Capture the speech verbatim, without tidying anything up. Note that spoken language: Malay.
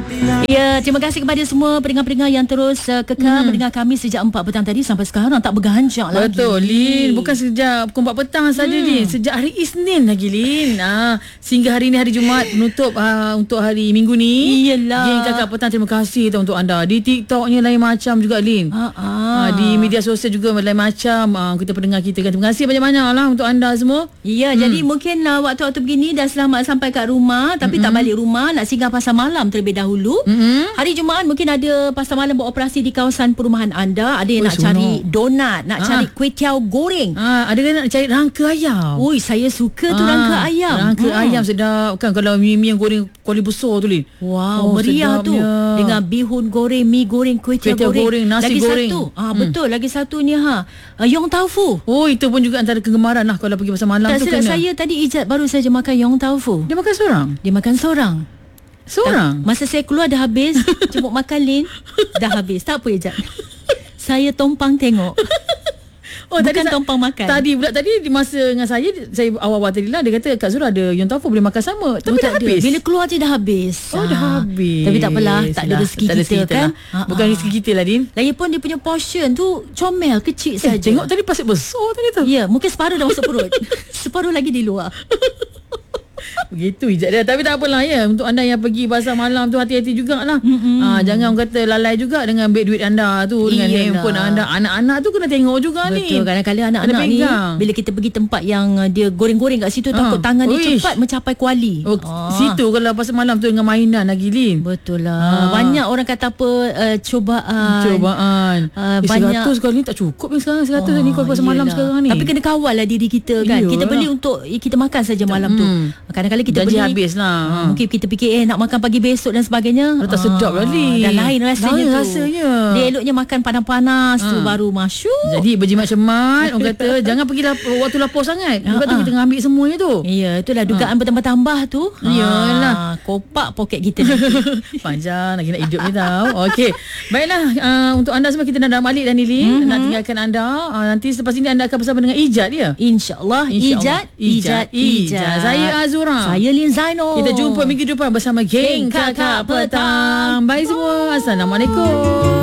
Ya, terima kasih kepada semua pendengar-pendengar yang terus uh, kekal hmm. mendengar kami sejak empat petang tadi sampai sekarang tak berganjak lagi. Betul, Lin. Bukan sejak pukul empat petang saja, hmm. Lin. Sejak hari Isnin lagi, Lin. Ah, sehingga hari ni hari Jumaat penutup uh, untuk hari Minggu ni. Iyalah. Geng Kakak Petang, terima kasih tau untuk anda. Di TikToknya lain macam juga, Lin. Ah, ah. Ah, di media sosial juga lain macam. Ah, kita pendengar kita kan. Terima kasih banyak-banyak lah untuk anda semua. Ya, hmm. jadi mungkin uh, waktu-waktu begini dah selamat sampai kat rumah, tapi hmm. tak balik rumah, nak singgah pasar malam terlebih dahulu. Hmm. Hari Jumaat mungkin ada pasar malam beroperasi di kawasan perumahan anda. Ada yang oh, nak sunok. cari donat, nak ah. cari kuih tiaw goreng. Ah, ada yang nak cari rangka ayam. Ui, saya suka tu ah, rangka ayam. Rangka hmm. ayam sedap kan, kalau mi-mi yang goreng kuali besar tu, Lin. Wow, oh, meriah tu. Dengan bihun goreng, mi goreng, kuih tiaw goreng. goreng, nasi lagi goreng. Satu, ah hmm. betul, lagi satunya ha, uh, yong tau fu. Oh, itu pun juga antara kegemaran lah kalau pergi pasar malam tak tu. Tak silap saya tadi Ijat baru saja makan yong tau fu. Dia makan seorang? Dia makan seorang. Seorang? Tak, masa saya keluar dah habis. Jemput makan, Lin, dah habis. Tak apa, Ijat. Saya tompang tengok. Oh, bukan tadi tompang makan. Tadi pula tadi di masa dengan saya, saya awal-awal tadi lah, dia kata Kak Zura ada yong tau fu boleh makan sama. Tapi oh, dah habis. Bila keluar je dah habis. Oh, dah habis. Tapi tak apalah, tak ada rezeki tak ada kita kan. Lah. Bukan rezeki kita lah, Din. Lagipun dia punya portion tu comel, kecil eh, saja. Tengok tadi pasal besar tadi tu. Ya, mungkin separuh dah masuk perut. Separuh lagi di luar. Begitu Ijat dia. Tapi tak apalah ya, untuk anda yang pergi pasar malam tu hati-hati jugalah. Mm-hmm. Ha, jangan orang kata lalai juga dengan beg duit anda tu. Iyalah. Dengan handphone anda. Anak-anak tu kena tengok juga. Betul, ni. Betul, kadang-kadang anak-anak ni bila kita pergi tempat yang dia goreng-goreng kat situ, ha. takut tangan dia Uish. cepat mencapai kuali. Oh, ha. Situ kalau pasar malam tu dengan mainan lagi, Lin. Betul lah. Ha. Banyak orang kata apa, uh, cobaan. Cobaan. Uh, eh, banyak. seratus kali ni tak cukup ni sekarang. seratus oh, ni kalau pasar malam sekarang ni. Tapi kena kawal lah diri kita kan. Iyalah. Kita beli untuk kita makan saja malam hmm. tu. Kadang-kadang kita Janji beli habis lah. Ha. Mungkin kita fikir eh nak makan pagi besok dan sebagainya. Tak sedap ha. lagi. Dah lain rasanya lain tu. rasanya. Dia eloknya makan panas-panas ha. tu baru masyuk. Jadi berjimat cermat. Orang kata jangan pergi lap- waktu lapar sangat. Lepas tu kita ambil semuanya tu. Ya, itulah dugaan ha. bertambah-tambah tu. Iyalah. Ha. Kopak poket kita ni. Panjang lagi nak hidup ni tau. Okey. Baiklah, uh, untuk anda semua kita dah balik dan Lin. Mm-hmm. Nak tinggalkan anda. Uh, nanti selepas ini anda akan bersama dengan Ijat dia. InsyaAllah. Ijat, Ijat, Ijat. Saya Azura. Saya Lin Zainal. Kita jumpa minggu depan bersama Geng Kakak Petang. Bye semua. Assalamualaikum.